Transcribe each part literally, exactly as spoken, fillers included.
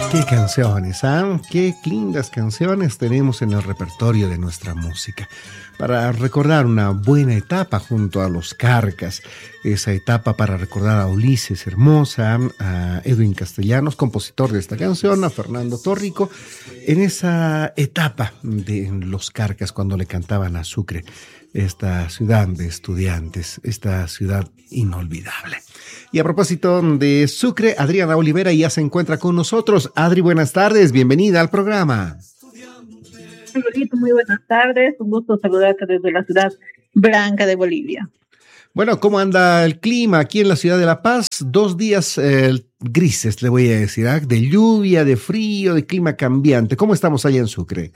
Qué canciones, ¿ah? Qué lindas canciones tenemos en el repertorio de nuestra música. Para recordar una buena etapa junto a los Carcas, esa etapa para recordar a Ulises Hermosa, a Edwin Castellanos, compositor de esta canción, a Fernando Torrico, en esa etapa de los Carcas cuando le cantaban a Sucre, esta ciudad de estudiantes, esta ciudad inolvidable. Y a propósito de Sucre, Adriana Olivera ya se encuentra con nosotros. Adri, buenas tardes, bienvenida al programa. Muy buenas tardes, un gusto saludarte desde la ciudad blanca de Bolivia. Bueno, ¿cómo anda el clima aquí en la ciudad de La Paz? Dos días eh, grises, le voy a decir, ¿eh? De lluvia, de frío, de clima cambiante. ¿Cómo estamos allá en Sucre?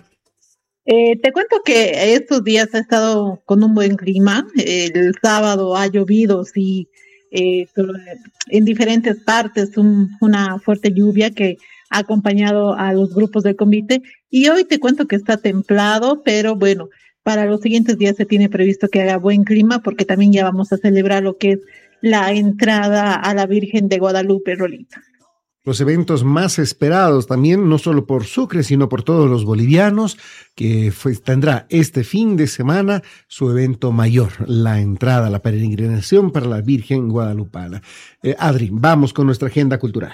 Eh, te cuento que estos días ha estado con un buen clima. El sábado ha llovido, sí, eh, en diferentes partes, un, una fuerte lluvia que ha acompañado a los grupos de convite. Y hoy te cuento que está templado, pero bueno, para los siguientes días se tiene previsto que haga buen clima porque también ya vamos a celebrar lo que es la entrada a la Virgen de Guadalupe, Rolita. Los eventos más esperados también, no solo por Sucre, sino por todos los bolivianos, que fue, tendrá este fin de semana su evento mayor, la entrada, la peregrinación para la Virgen Guadalupana. Eh, Adri, vamos con nuestra agenda cultural.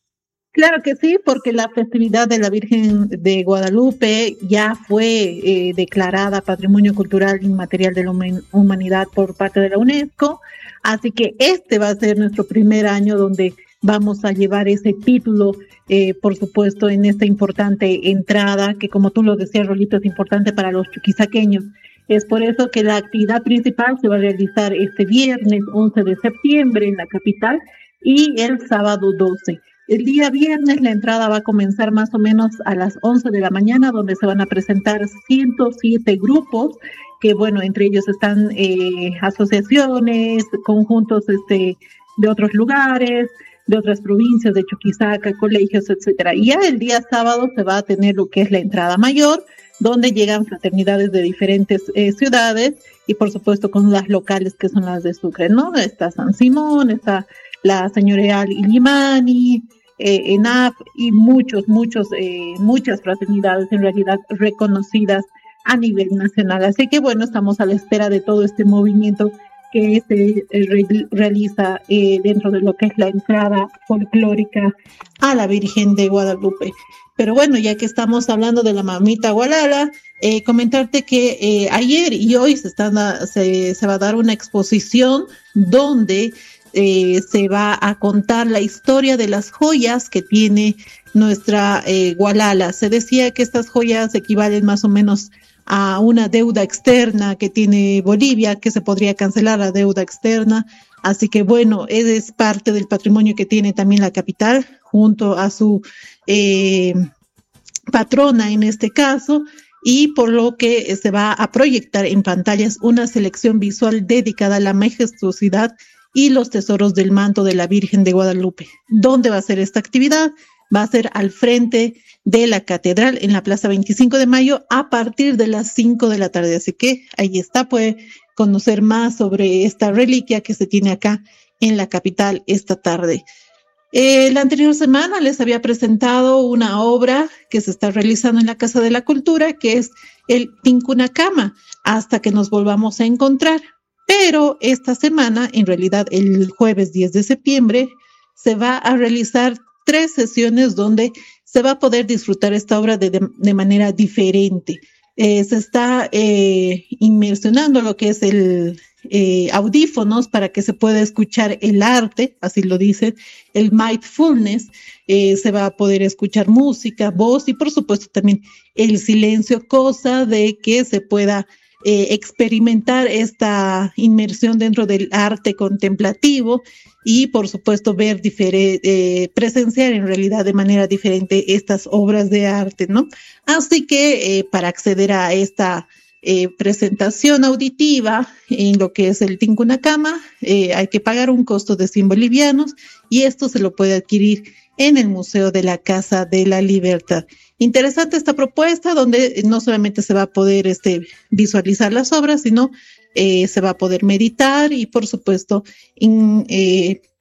Claro que sí, porque la festividad de la Virgen de Guadalupe ya fue eh, declarada Patrimonio Cultural Inmaterial de la Humanidad por parte de la UNESCO, así que este va a ser nuestro primer año donde vamos a llevar ese título, eh, por supuesto, en esta importante entrada, que como tú lo decías, Rolito, es importante para los chuquisaqueños. Es por eso que la actividad principal se va a realizar este viernes once de septiembre en la capital y el sábado doce. El día viernes la entrada va a comenzar más o menos a las once de la mañana, donde se van a presentar ciento siete grupos, que bueno, entre ellos están eh, asociaciones, conjuntos este, de otros lugares, de otras provincias, de Chuquisaca, colegios, etcétera. Y ya el día sábado se va a tener lo que es la entrada mayor, donde llegan fraternidades de diferentes eh, ciudades y por supuesto con las locales que son las de Sucre, ¿no? Está San Simón, está la señorial Illimani, eh, ENAF y muchos, muchos, eh, muchas fraternidades en realidad reconocidas a nivel nacional. Así que bueno, estamos a la espera de todo este movimiento que se eh, realiza eh, dentro de lo que es la entrada folclórica a la Virgen de Guadalupe. Pero bueno, ya que estamos hablando de la mamita Gualala, eh, comentarte que eh, ayer y hoy se, están a, se, se va a dar una exposición donde eh, se va a contar la historia de las joyas que tiene nuestra eh, Gualala. Se decía que estas joyas equivalen más o menos a una deuda externa que tiene Bolivia, que se podría cancelar la deuda externa. Así que bueno, es parte del patrimonio que tiene también la capital, junto a su eh, patrona en este caso, y por lo que se va a proyectar en pantallas una selección visual dedicada a la majestuosidad y los tesoros del manto de la Virgen de Guadalupe. ¿Dónde va a ser esta actividad? Va a ser al frente de la catedral en la Plaza veinticinco de mayo a partir de las cinco de la tarde. Así que ahí está, puede conocer más sobre esta reliquia que se tiene acá en la capital esta tarde. Eh, la anterior semana les había presentado una obra que se está realizando en la Casa de la Cultura, que es el Tincunacama, hasta que nos volvamos a encontrar. Pero esta semana, en realidad el jueves diez de septiembre, se va a realizar tres sesiones donde se va a poder disfrutar esta obra de, de, de manera diferente. Eh, se está eh, inmersionando lo que es el eh, audífonos para que se pueda escuchar el arte, así lo dice, el mindfulness, eh, se va a poder escuchar música, voz y por supuesto también el silencio, cosa de que se pueda Eh, experimentar esta inmersión dentro del arte contemplativo y por supuesto ver diferente, eh, presenciar en realidad de manera diferente estas obras de arte, ¿no? Así que eh, para acceder a esta eh, presentación auditiva en lo que es el Tincunacama eh, hay que pagar un costo de cien bolivianos y esto se lo puede adquirir en el Museo de la Casa de la Libertad. Interesante esta propuesta donde no solamente se va a poder este, visualizar las obras, sino eh, se va a poder meditar y por supuesto in, eh,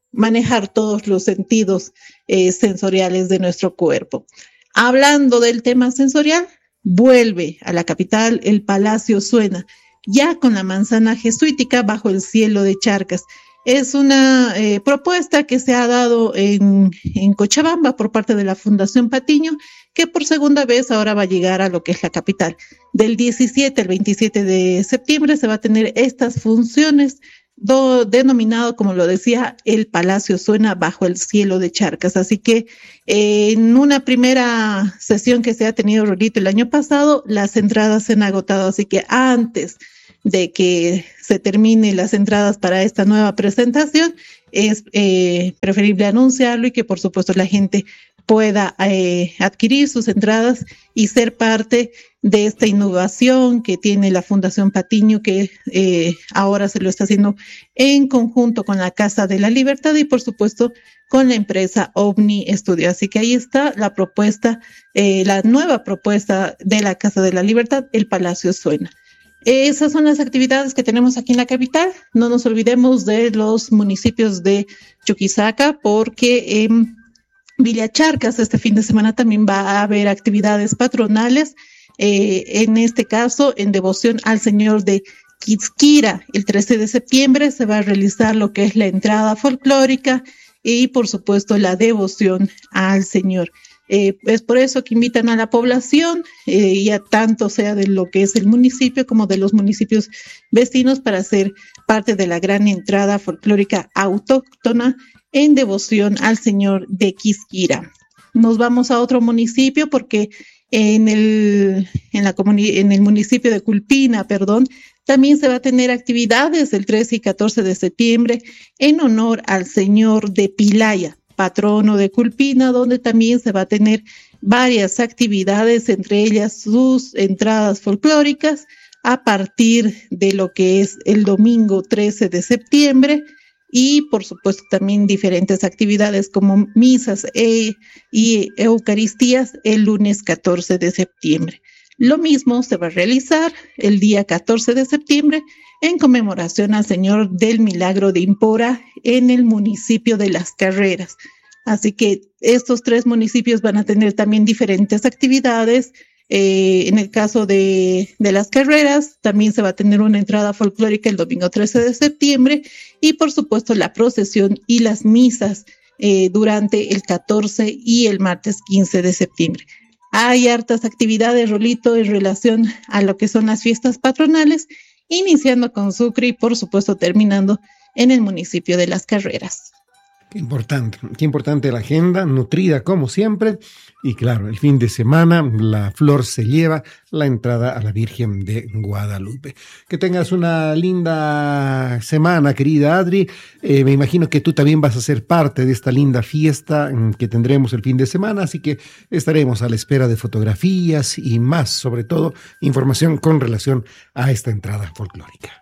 manejar todos los sentidos eh, sensoriales de nuestro cuerpo. Hablando del tema sensorial, vuelve a la capital el Palacio Suena, ya con la manzana jesuítica bajo el cielo de Charcas. Es una eh, propuesta que se ha dado en, en Cochabamba por parte de la Fundación Patiño, que por segunda vez ahora va a llegar a lo que es la capital. Del diecisiete al veintisiete de septiembre se va a tener estas funciones do, denominado, como lo decía, el Palacio Suena bajo el cielo de Charcas. Así que eh, en una primera sesión que se ha tenido, Rolito, el año pasado, las entradas se han agotado. Así que antes de que se termine las entradas para esta nueva presentación, es eh, preferible anunciarlo y que por supuesto la gente pueda eh, adquirir sus entradas y ser parte de esta innovación que tiene la Fundación Patiño, que eh, ahora se lo está haciendo en conjunto con la Casa de la Libertad y por supuesto con la empresa Omni Studio. Así que ahí está la propuesta, eh, la nueva propuesta de la Casa de la Libertad, el Palacio Suena. Esas son las actividades que tenemos aquí en la capital. No nos olvidemos de los municipios de Chuquisaca, porque en eh, Villa Charcas este fin de semana también va a haber actividades patronales, eh, en este caso en devoción al Señor de Quisquira. El trece de septiembre se va a realizar lo que es la entrada folclórica y por supuesto la devoción al Señor. Eh, es por eso que invitan a la población, eh, ya tanto sea de lo que es el municipio como de los municipios vecinos, para ser parte de la gran entrada folclórica autóctona en devoción al Señor de Quisquira. Nos vamos a otro municipio porque en el, en la comuni- en el municipio de Culpina, perdón, también se va a tener actividades el trece y catorce de septiembre en honor al Señor de Pilaya, patrono de Culpina, donde también se va a tener varias actividades, entre ellas sus entradas folclóricas a partir de lo que es el domingo trece de septiembre y por supuesto también diferentes actividades como misas e, y eucaristías el lunes catorce de septiembre. Lo mismo se va a realizar el día catorce de septiembre en conmemoración al Señor del Milagro de Impora en el municipio de Las Carreras. Así que estos tres municipios van a tener también diferentes actividades. Eh, en el caso de, de Las Carreras, también se va a tener una entrada folclórica el domingo trece de septiembre y por supuesto la procesión y las misas eh, durante el catorce y el martes quince de septiembre. Hay hartas actividades, Rolito, en relación a lo que son las fiestas patronales, iniciando con Sucre y por supuesto terminando en el municipio de Las Carreras. Qué importante, qué importante la agenda, nutrida como siempre. Y claro, el fin de semana la flor se lleva la entrada a la Virgen de Guadalupe. Que tengas una linda semana, querida Adri. Eh, me imagino que tú también vas a ser parte de esta linda fiesta que tendremos el fin de semana, así que estaremos a la espera de fotografías y más, sobre todo, información con relación a esta entrada folclórica.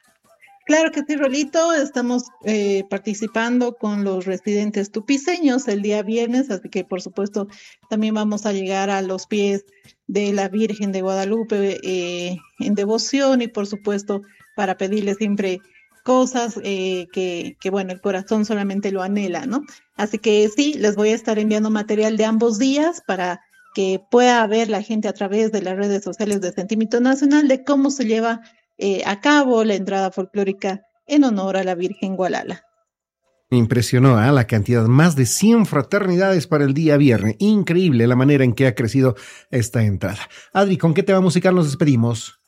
Claro que sí, Rolito, estamos eh, participando con los residentes tupiceños el día viernes, así que por supuesto también vamos a llegar a los pies de la Virgen de Guadalupe eh, en devoción y por supuesto para pedirle siempre cosas eh, que, que bueno, el corazón solamente lo anhela, ¿no? Así que sí, les voy a estar enviando material de ambos días para que pueda ver la gente a través de las redes sociales de Sentimiento Nacional de cómo se lleva Eh, a cabo la entrada folclórica en honor a la Virgen Gualala. Me impresionó ¿eh? la cantidad, más de cien fraternidades para el día viernes. Increíble la manera en que ha crecido esta entrada. Adri, ¿con qué tema musical nos despedimos?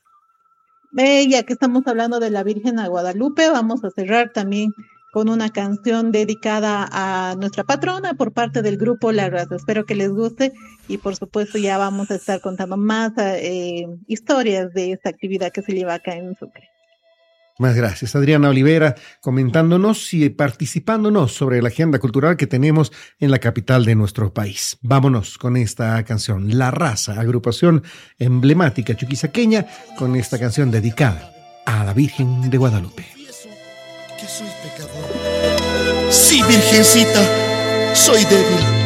Eh, ya que estamos hablando de la Virgen de Guadalupe, vamos a cerrar también con una canción dedicada a nuestra patrona por parte del grupo La Raza. Espero que les guste y por supuesto ya vamos a estar contando más eh, historias de esta actividad que se lleva acá en Sucre. Más gracias, Adriana Olivera, comentándonos y participándonos sobre la agenda cultural que tenemos en la capital de nuestro país. Vámonos con esta canción, La Raza, agrupación emblemática chuquisaqueña, con esta canción dedicada a la Virgen de Guadalupe. Que soy pecador. Sí, virgencita, soy débil.